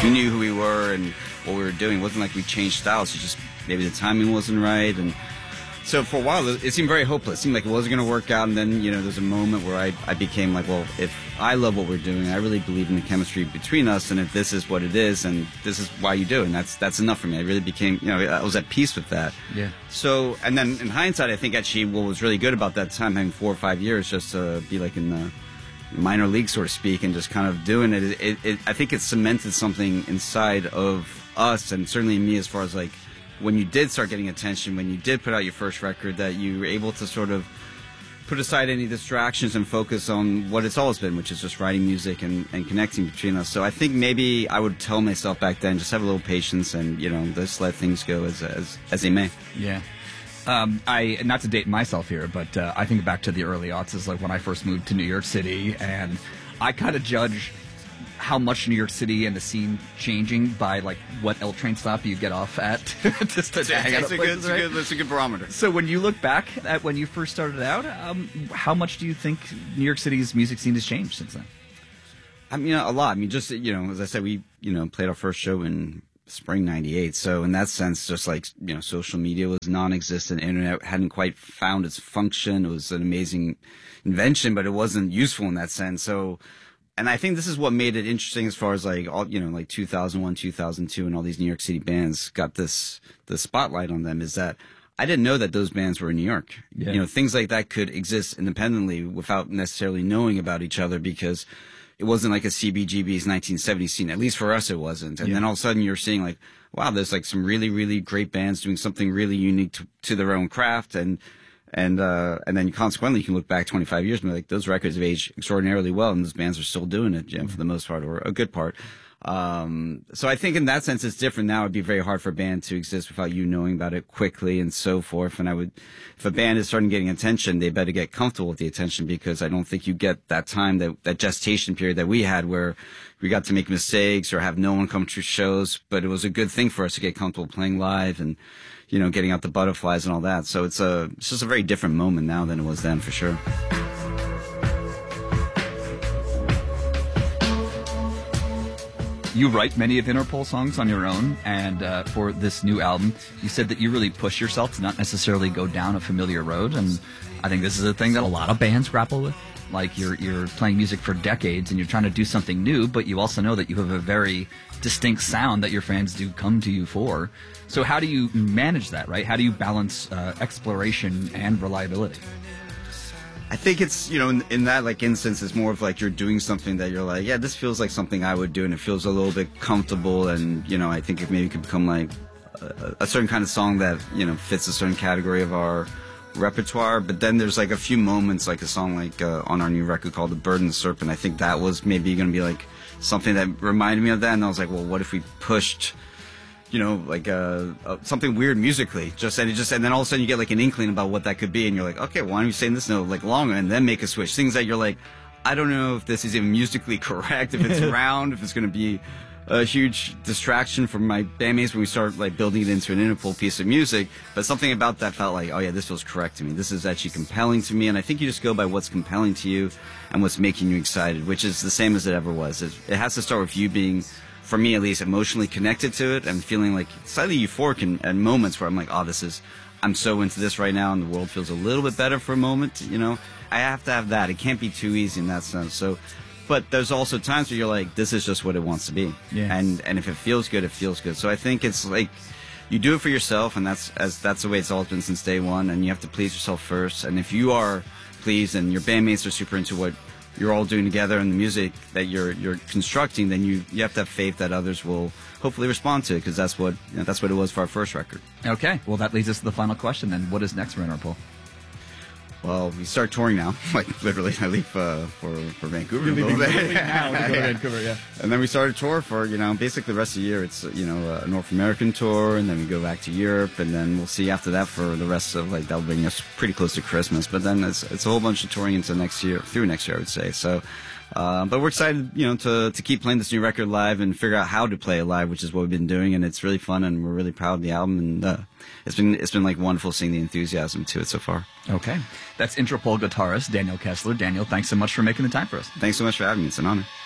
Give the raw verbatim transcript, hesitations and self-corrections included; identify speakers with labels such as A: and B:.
A: we knew who we were and what we were doing. It wasn't like we changed styles. It's just maybe the timing wasn't right. And so for a while, it seemed very hopeless. It seemed like it wasn't going to work out. And then, you know, there's a moment where I, I became like, well, if I love what we're doing, I really believe in the chemistry between us. And if this is what it is, and this is why you do it, and that's that's enough for me. I really became, you know, I was at peace with that.
B: Yeah.
A: So, and then in hindsight, I think actually what was really good about that time, having four or five years just to be like in the minor league, so to speak, and just kind of doing it, it, it, it I think it cemented something inside of us, and certainly me, as far as like, when you did start getting attention, when you did put out your first record, that you were able to sort of put aside any distractions and focus on what it's always been, which is just writing music and, and connecting between us. So I think maybe I would tell myself back then, just have a little patience and, you know, just let things go as as, as they may.
B: Yeah. Um, I not to date myself here, but uh, I think back to the early aughts as like when I first moved to New York City, and I kind of judge how much New York City and the scene changing by like what L train stop you get off at. Just to
A: That's,
B: hang out
A: that's,
B: at
A: a good,
B: places,
A: that's, a
B: right?
A: good, that's a good barometer.
B: So when you look back at when you first started out, um, how much do you think New York City's music scene has changed since then?
A: I mean, a lot. I mean, just, you know, as I said, we, you know, played our first show in spring ninety-eight. So in that sense, just like, you know, social media was non-existent. Internet hadn't quite found its function. It was an amazing invention, but it wasn't useful in that sense. So, and I think this is what made it interesting as far as like all, you know, like two thousand one, two thousand two, and all these New York City bands got this, the spotlight on them, is that I didn't know that those bands were in New York.
B: Yeah.
A: You know, things like that could exist independently without necessarily knowing about each other, because it wasn't like a C B G B's nineteen seventies scene. At least for us, it wasn't. And
B: yeah.
A: then all of a sudden you're seeing like, wow, there's like some really, really great bands doing something really unique to, to their own craft. And, and, uh, and then consequently you can look back twenty-five years and be like, those records have aged extraordinarily well, and those bands are still doing it, you know, for the most part, or a good part. Um, so I think in that sense it's different now. It'd be very hard for a band to exist without you knowing about it quickly and so forth. And I would, if a band is starting getting attention, they better get comfortable with the attention, because I don't think you get that time, that, that gestation period that we had, where we got to make mistakes or have no one come to shows. But it was a good thing for us to get comfortable playing live and, you know, getting out the butterflies and all that. So it's a, it's just a very different moment now than it was then, for sure.
B: You write many of Interpol songs on your own, and uh, for this new album, you said that you really push yourself to not necessarily go down a familiar road, and I think this is a thing that a lot of bands grapple with. Like, you're you're playing music for decades, and you're trying to do something new, but you also know that you have a very distinct sound that your fans do come to you for. So how do you manage that, right? How do you balance uh, exploration and reliability?
A: I think it's, you know, in, in that like instance, it's more of like you're doing something that you're like, yeah, this feels like something I would do, and it feels a little bit comfortable, and, you know, I think it maybe could become like a, a certain kind of song that, you know, fits a certain category of our repertoire. But then there's like a few moments, like a song like uh, on our new record called The Bird and the Serpent. I think that was maybe going to be like something that reminded me of that, and I was like, well, what if we pushed, you know, like uh, uh, something weird musically, just and it just and then all of a sudden you get like an inkling about what that could be, and you're like, okay, why don't you say this note like longer, and then make a switch? Things that you're like, I don't know if this is even musically correct, if it's round, if it's going to be a huge distraction from my bandmates when we start like building it into an Interpol piece of music. But something about that felt like, oh yeah, this feels correct to me. This is actually compelling to me, and I think you just go by what's compelling to you and what's making you excited, which is the same as it ever was. It, it has to start with you being, for me at least, emotionally connected to it and feeling like slightly euphoric in, in moments where I'm like, oh, this is, I'm so into this right now, and the world feels a little bit better for a moment, you know? I have to have that. It can't be too easy in that sense. So, but there's also times where you're like, this is just what it wants to be.
B: Yeah.
A: And and if it feels good, it feels good. So I think it's like, you do it for yourself, and that's as that's the way it's always been since day one, and you have to please yourself first. And if you are pleased and your bandmates are super into what you're all doing together and the music that you're you're constructing, then you you have to have faith that others will hopefully respond to it, because that's what you know, that's what it was for our first record.
B: Okay, well, that leads us to the final question then. What is next for Interpol?
A: Well, we start touring now. Like, literally, I leave uh, for, for Vancouver.
B: You're leaving,
A: a little bit.
B: leaving now to go to Vancouver, yeah.
A: And then we started tour for, you know, basically the rest of the year. It's, you know, a North American tour, and then we go back to Europe, and then we'll see after that for the rest of, like, that'll bring us pretty close to Christmas. But then it's, it's a whole bunch of touring into next year, through next year, I would say. So, uh, but we're excited, you know, to, to keep playing this new record live and figure out how to play it live, which is what we've been doing. And it's really fun, and we're really proud of the album. And, uh, it's been, it's been like wonderful seeing the enthusiasm to it so far.
B: Okay. That's Interpol guitarist Daniel Kessler. Daniel, thanks so much for making the time for us.
A: Thanks so much for having me. It's an honor.